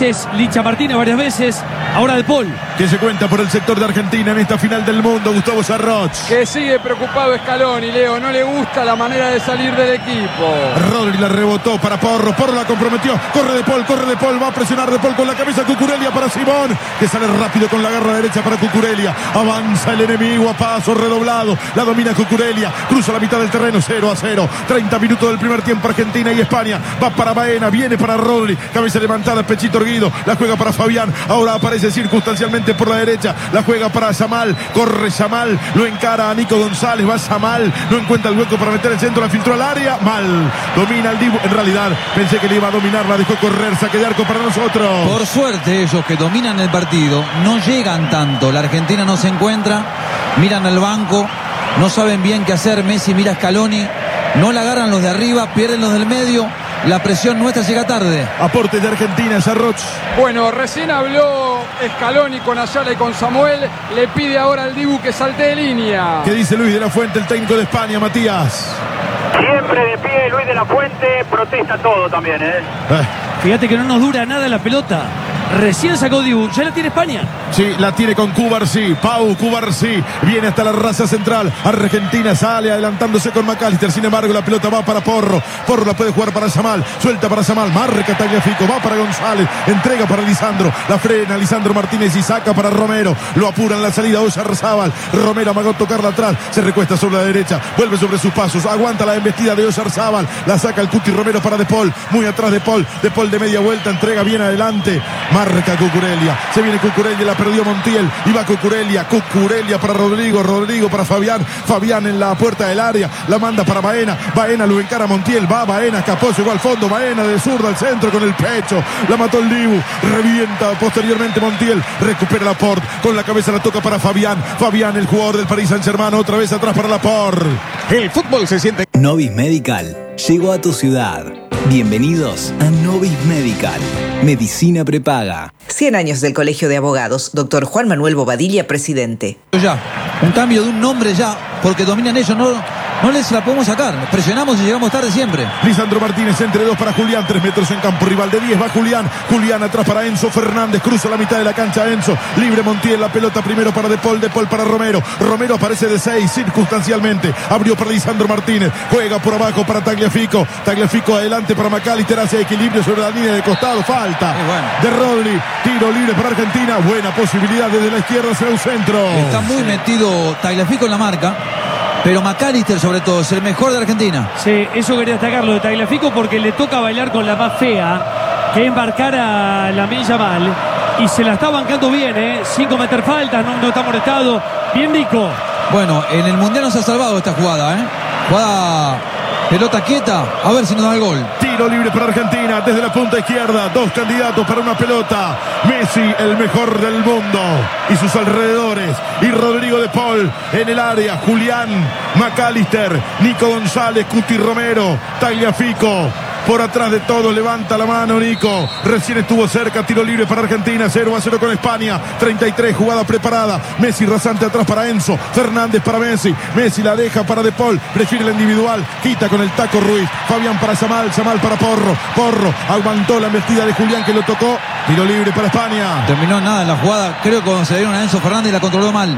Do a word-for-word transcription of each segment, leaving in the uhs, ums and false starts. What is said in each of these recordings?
veces Licha Martínez, varias veces, ahora De Paul. Que se cuenta por el sector de Argentina en esta final del mundo, Gustavo Sarroch. Que sigue preocupado Scaloni, Leo, no le gusta la manera de salir del equipo. Rodri la rebotó para Porro, Porro la comprometió, corre De Paul, corre De Paul, va a presionar De Paul con la cabeza, Cucurella para Simón, que sale rápido con la garra derecha para Cucurella, avanza el enemigo a paso redoblado, la domina Cucurella, cruza la mitad del terreno, cero a cero, treinta minutos del primer tiempo, Argentina y España, va para Baena, viene para Rodri, cabeza levantada, pechito erguido, la juega para Fabián, ahora aparece circunstancialmente por la derecha, la juega para Yamal, corre Yamal, lo encara a Nico González, va Yamal, no encuentra el hueco para meter el centro, la filtró al área, mal, domina el Dibu, en realidad pensé que le iba a dominar, la dejó correr, saque de arco para nosotros. Por suerte ellos que dominan el partido no llegan tanto, la Argentina no se encuentra, miran al banco, no saben bien qué hacer, Messi mira a Scaloni, no la agarran los de arriba, pierden los del medio, la presión nuestra llega tarde. Aporte de Argentina, Sarroch. Bueno, recién habló Scaloni con Ayala y con Samuel, le pide ahora al Dibu que salte de línea. ¿Qué dice Luis de la Fuente, el técnico de España, Matías? Siempre de pie Luis de la Fuente, protesta todo también, ¿eh? eh. Fíjate que no nos dura nada la pelota. Recién sacó Dibu, ya la tiene España. Sí, la tiene con Cubarsí, Pau Cubarsí, viene hasta la raza central, Argentina sale adelantándose con McAllister, sin embargo la pelota va para Porro, Porro la puede jugar para Yamal, suelta para Yamal, marca Tagliafico, va para González, entrega para Lisandro, la frena Lisandro Martínez y saca para Romero, lo apura en la salida Oyarzábal, Romero amagó tocarla atrás, se recuesta sobre la derecha, vuelve sobre sus pasos, aguanta la embestida de Oyarzábal, la saca el Cuti Romero para De Paul, muy atrás De Paul, De Paul de media vuelta, entrega bien adelante, marca Cucurella, se viene Cucurella, la perdió Montiel, iba Cucurella, Cucurella para Rodrigo, Rodrigo para Fabián, Fabián en la puerta del área, la manda para Baena, Baena lo encara Montiel, va Baena, escapó, llegó al fondo, Baena de zurda al centro con el pecho, la mató el Dibu, revienta posteriormente Montiel, recupera Laporte, con la cabeza la toca para Fabián, Fabián el jugador del Paris Saint-Germain, otra vez atrás para Laporte. El fútbol se siente. Novis Medical llegó a tu ciudad. Bienvenidos a Novis Medical. Medicina prepaga. cien años del Colegio de Abogados. Doctor Juan Manuel Bobadilla, presidente. Ya, un cambio de un nombre ya, porque dominan ellos, no, no les la podemos sacar. Presionamos y llegamos tarde siempre. Lisandro Martínez entre dos para Julián, tres metros en campo, rival de diez, va Julián, Julián atrás para Enzo Fernández, cruza la mitad de la cancha Enzo, libre Montiel, la pelota primero para De Paul, De Paul para Romero, Romero aparece de seis circunstancialmente, abrió para Lisandro Martínez, juega por abajo para Tagliafico, Tagliafico adelante para McAllister, hace equilibrio sobre la línea de costado, falta bueno. de Rodri, tiro libre para Argentina, buena posibilidad desde la izquierda hacia un centro. Está muy metido Tagliafico en la marca, pero McAllister sobre todo es el mejor de Argentina. Sí, eso quería destacarlo de Tagliafico porque le toca bailar con la más fea, que es marcar a Lamine Yamal, y se la está bancando bien, ¿eh? sin cometer faltas, no, no está molestado. Bien Nico. Bueno, en el Mundial nos ha salvado esta jugada, ¿eh? Jugada, pelota quieta, a ver si nos da el gol. Tiro libre para Argentina desde la punta izquierda, dos candidatos para una pelota, Messi el mejor del mundo y sus alrededores, y Rodrigo De Paul en el área, Julián, McAllister, Nico González, Cuti Romero, Tagliafico. Por atrás de todos, levanta la mano Nico, recién estuvo cerca, tiro libre para Argentina, cero a cero con España, treinta y tres, jugada preparada, Messi rasante atrás para Enzo, Fernández para Messi, Messi la deja para De Paul, prefiere la individual, quita con el taco Ruiz, Fabián para Yamal, Yamal para Porro, Porro, aguantó la embestida de Julián que lo tocó, tiro libre para España. Terminó nada en la jugada, creo que cuando se dieron a Enzo Fernández la controló mal.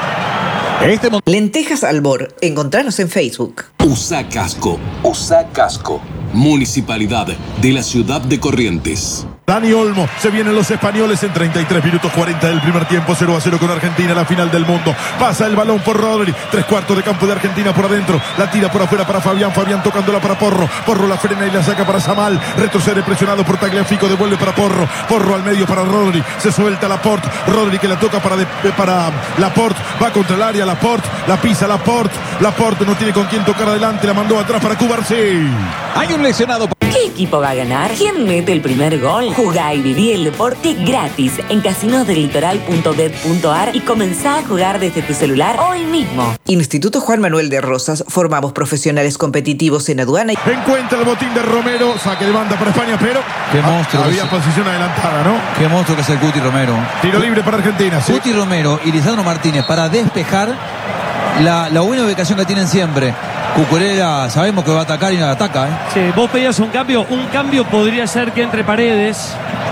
Este Lentejas Albor, encontranos en Facebook. Usa casco, usa casco. Municipalidad de la ciudad de Corrientes. Dani Olmo, se vienen los españoles en treinta y tres minutos cuarenta del primer tiempo, cero a cero con Argentina, la final del mundo. Pasa el balón por Rodri, tres cuartos de campo de Argentina por adentro, la tira por afuera para Fabián, Fabián tocándola para Porro, Porro la frena y la saca para Yamal, retrocede presionado por Tagliafico, devuelve para Porro, Porro al medio para Rodri, se suelta Laporte, Rodri que la toca para, de, para Laporte, va contra el área, Laporte, la pisa Laporte, Laporte no tiene con quién tocar adelante, la mandó atrás para Cubarsí. Hay un lesionado. ¿Qué equipo va a ganar? ¿Quién mete el primer gol? Jugá y viví el deporte gratis en casinos del litoral punto bet punto ar y comenzá a jugar desde tu celular hoy mismo. Instituto Juan Manuel de Rosas, formamos profesionales competitivos en aduana. Y... Encuentra el botín de Romero, saque de banda para España, pero qué monstruo había posición adelantada, ¿no? Qué monstruo que es el Cuti Romero. Tiro libre para Argentina, ¿sí? Cuti Romero y Lisandro Martínez para despejar la, la buena ubicación que tienen siempre. Cucurella sabemos que va a atacar y no ataca, ¿eh? Sí, vos pedías un cambio. Un cambio podría ser que entre Paredes